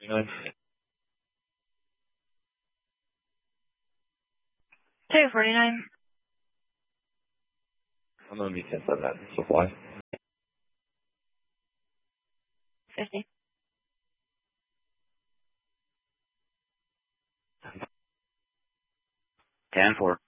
49. 249. I'm going to be 10 for that. Supply. 50. 10-4.